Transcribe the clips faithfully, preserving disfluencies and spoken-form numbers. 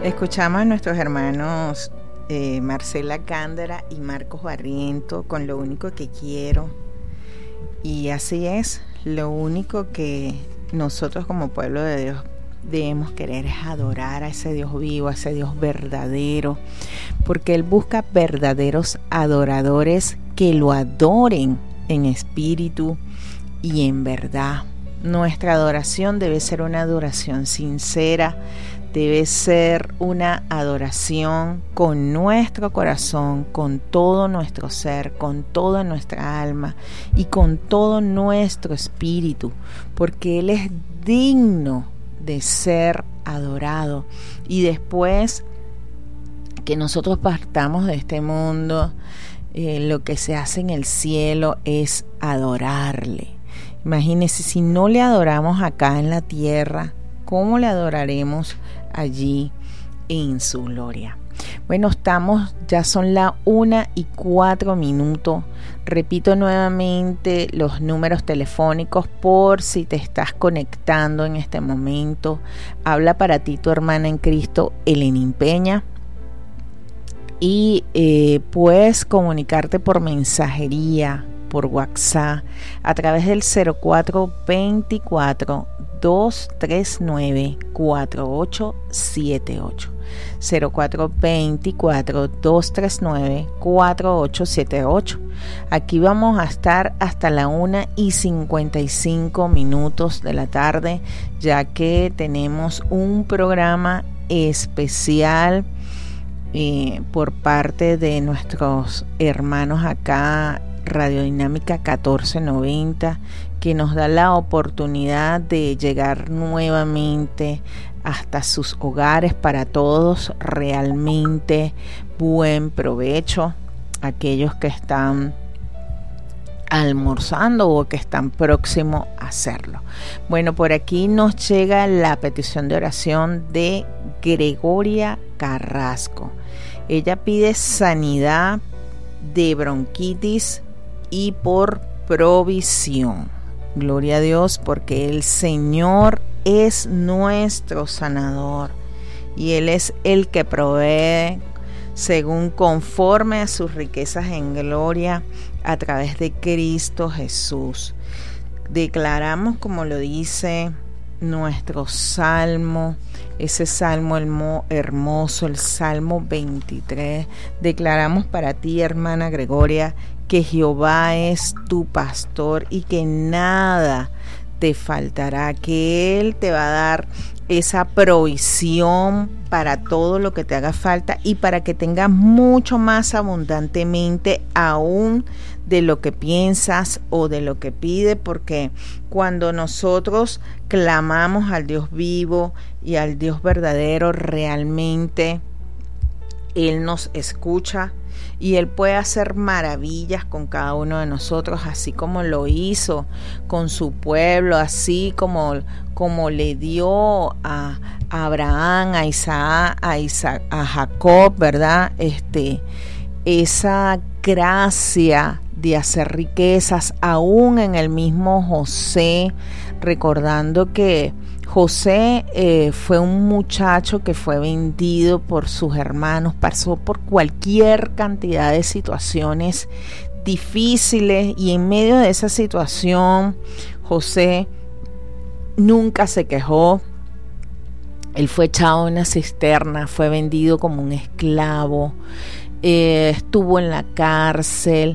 Escuchamos a nuestros hermanos eh, Marcela Gándara y Marcos Barriento con Lo Único que Quiero. Y así es, lo único que nosotros como pueblo de Dios debemos querer es adorar a ese Dios vivo, a ese Dios verdadero, porque Él busca verdaderos adoradores que lo adoren en espíritu y en verdad. Nuestra adoración debe ser una adoración sincera, debe ser una adoración con nuestro corazón, con todo nuestro ser, con toda nuestra alma y con todo nuestro espíritu, porque Él es digno de ser adorado. Y después que nosotros partamos de este mundo, eh, lo que se hace en el cielo es adorarle. Imagínense, si no le adoramos acá en la tierra, ¿cómo le adoraremos allí en su gloria? Bueno, estamos, ya son la una y cuatro minutos. Repito nuevamente los números telefónicos por si te estás conectando en este momento. Habla para ti tu hermana en Cristo, Elenín Peña. Y eh, puedes comunicarte por mensajería, por WhatsApp, a través del cero cuatro veinticuatro, dos tres nueve, cuatro ocho siete ocho. cero cuatro veinticuatro, dos tres nueve, cuatro ocho siete ocho. Aquí vamos a estar hasta la una y cincuenta y cinco minutos de la tarde, ya que tenemos un programa especial eh, por parte de nuestros hermanos acá, Radiodinámica catorce noventa, que nos da la oportunidad de llegar nuevamente hasta sus hogares. Para todos, realmente buen provecho, aquellos que están almorzando o que están próximos a hacerlo. Bueno, por aquí nos llega la petición de oración de Gregoria Carrasco. Ella pide sanidad de bronquitis y por provisión. Gloria a Dios, porque el Señor es nuestro sanador y Él es el que provee según conforme a sus riquezas en gloria a través de Cristo Jesús. Declaramos, como lo dice nuestro salmo, ese salmo hermoso, el Salmo veintitrés. Declaramos para ti, hermana Gregoria, que Jehová es tu pastor y que nada te faltará, que Él te va a dar esa provisión para todo lo que te haga falta y para que tengas mucho más abundantemente aún de lo que piensas o de lo que pide, porque cuando nosotros clamamos al Dios vivo y al Dios verdadero, realmente Él nos escucha y Él puede hacer maravillas con cada uno de nosotros, así como lo hizo con su pueblo, así como, como le dio a Abraham, a Isaac, a, Isaac, a Jacob, ¿verdad? Este, esa gracia de hacer riquezas, aún en el mismo José, recordando que José eh, fue un muchacho que fue vendido por sus hermanos, pasó por cualquier cantidad de situaciones difíciles y en medio de esa situación José nunca se quejó. Él fue echado en una cisterna, fue vendido como un esclavo, eh, estuvo en la cárcel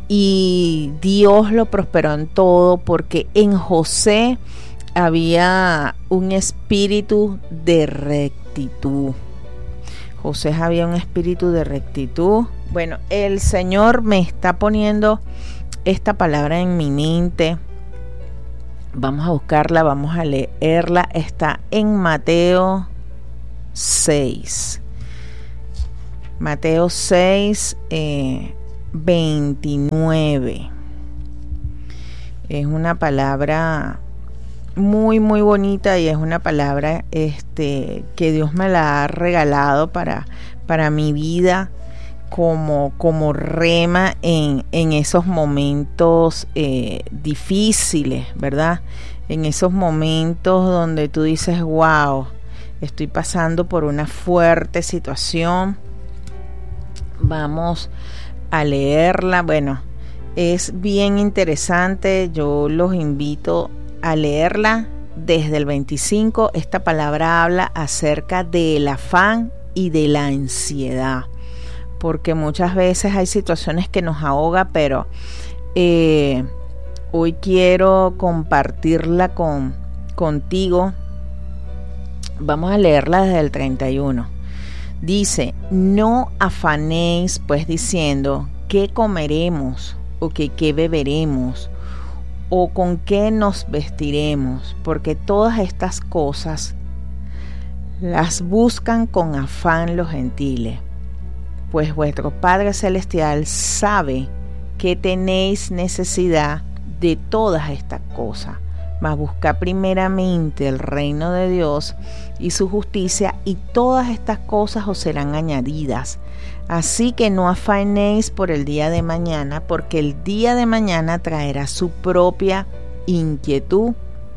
y Dios lo prosperó en todo, porque en José había un espíritu de rectitud. José había un espíritu de rectitud. Bueno, el Señor me está poniendo esta palabra en mi mente. Vamos a buscarla, vamos a leerla. Está en Mateo seis. Mateo seis, eh, veintinueve. Es una palabra muy muy bonita y es una palabra este que Dios me la ha regalado para, para mi vida como, como rema en, en esos momentos eh, difíciles, ¿verdad? En esos momentos donde tú dices, wow, estoy pasando por una fuerte situación. Vamos a leerla. Bueno, es bien interesante. Yo los invito a leerla desde el veinticinco. Esta palabra habla acerca del afán y de la ansiedad, porque muchas veces hay situaciones que nos ahoga, pero eh, hoy quiero compartirla con, contigo. Vamos a leerla desde el treinta y uno. Dice: no afanéis pues diciendo qué comeremos o que qué beberemos o con qué nos vestiremos, porque todas estas cosas las buscan con afán los gentiles. Pues vuestro Padre Celestial sabe que tenéis necesidad de todas estas cosas. Mas buscad primeramente el reino de Dios y su justicia, y todas estas cosas os serán añadidas. Así que no afanéis por el día de mañana, porque el día de mañana traerá su propia inquietud.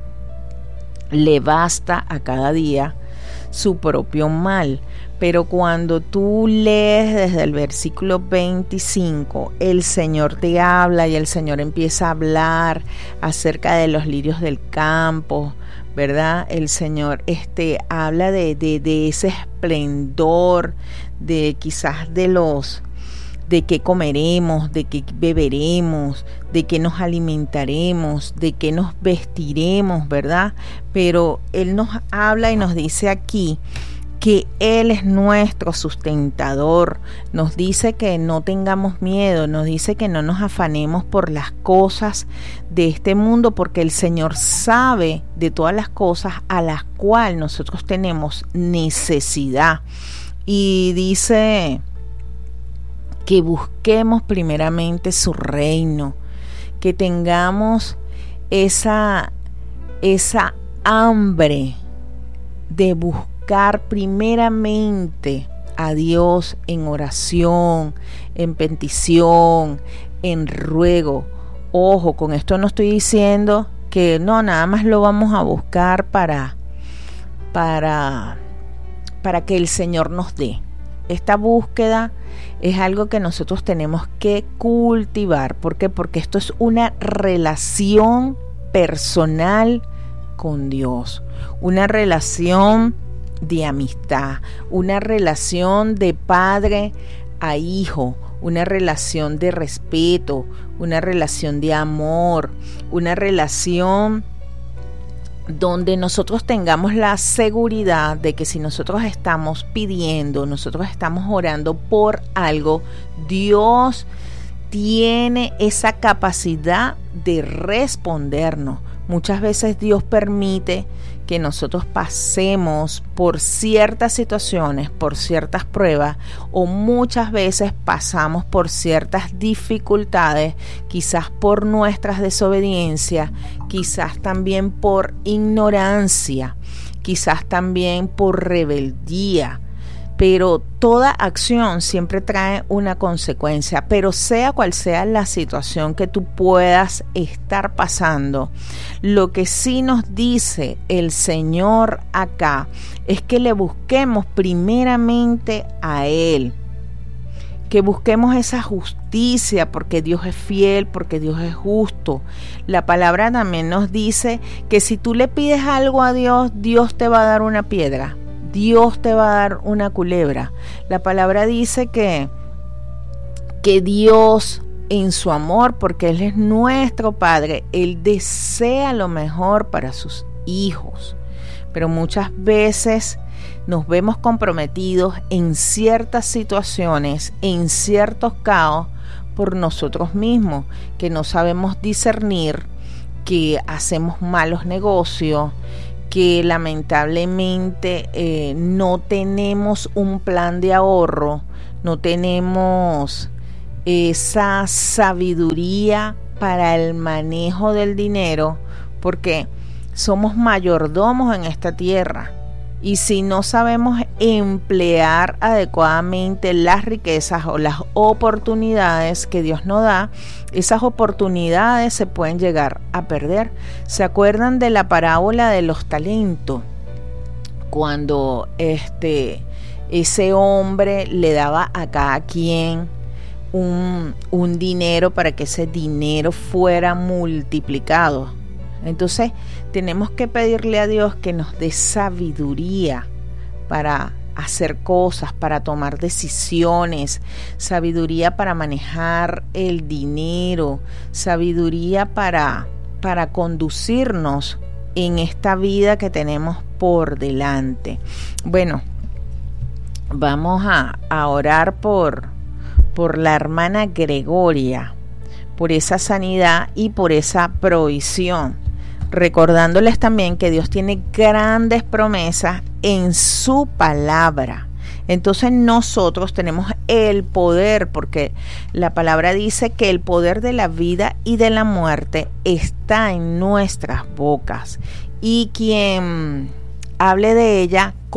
Le basta a cada día su propio mal. Pero cuando tú lees desde el versículo veinticinco, el Señor te habla y el Señor empieza a hablar acerca de los lirios del campo, ¿verdad? El Señor este, habla de, de, de ese esplendor, de quizás de los, de qué comeremos, de qué beberemos, de qué nos alimentaremos, de qué nos vestiremos, ¿verdad? Pero Él nos habla y nos dice aquí que Él es nuestro sustentador, nos dice que no tengamos miedo, nos dice que no nos afanemos por las cosas de este mundo, porque el Señor sabe de todas las cosas a las cuales nosotros tenemos necesidad. Y dice que busquemos primeramente su reino, que tengamos esa, esa hambre de buscar primeramente a Dios en oración, en petición, en ruego. Ojo, con esto no estoy diciendo que no, nada más lo vamos a buscar para, para, para que el Señor nos dé. Esta búsqueda es algo que nosotros tenemos que cultivar. ¿Por qué? Porque esto es una relación personal con Dios, una relación de amistad, una relación de padre a hijo, una relación de respeto, una relación de amor, una relación donde nosotros tengamos la seguridad de que si nosotros estamos pidiendo, nosotros estamos orando por algo, Dios tiene esa capacidad de respondernos. Muchas veces Dios permite que nosotros pasemos por ciertas situaciones, por ciertas pruebas, o muchas veces pasamos por ciertas dificultades, quizás por nuestras desobediencias, quizás también por ignorancia, quizás también por rebeldía. Pero toda acción siempre trae una consecuencia, pero sea cual sea la situación que tú puedas estar pasando, lo que sí nos dice el Señor acá es que le busquemos primeramente a Él, que busquemos esa justicia, porque Dios es fiel, porque Dios es justo. La palabra también nos dice que si tú le pides algo a Dios, Dios te va a dar una piedra. Dios te va a dar una culebra. La palabra dice que, que Dios en su amor, porque Él es nuestro Padre, Él desea lo mejor para sus hijos. Pero muchas veces nos vemos comprometidos en ciertas situaciones, en ciertos caos, por nosotros mismos, que no sabemos discernir, que hacemos malos negocios, que lamentablemente eh, no tenemos un plan de ahorro, no tenemos esa sabiduría para el manejo del dinero, porque somos mayordomos en esta tierra. Y si no sabemos emplear adecuadamente las riquezas o las oportunidades que Dios nos da, esas oportunidades se pueden llegar a perder. ¿Se acuerdan de la parábola de los talentos? cuando este, ese hombre le daba a cada quien un, un dinero para que ese dinero fuera multiplicado. Entonces tenemos que pedirle a Dios que nos dé sabiduría para hacer cosas, para tomar decisiones, sabiduría para manejar el dinero, sabiduría para, para conducirnos en esta vida que tenemos por delante. Bueno, vamos a, a orar por, por la hermana Gregoria, por esa sanidad y por esa provisión, recordándoles también que Dios tiene grandes promesas en su palabra. Entonces nosotros tenemos el poder, porque la palabra dice que el poder de la vida y de la muerte está en nuestras bocas, y quien hable de ella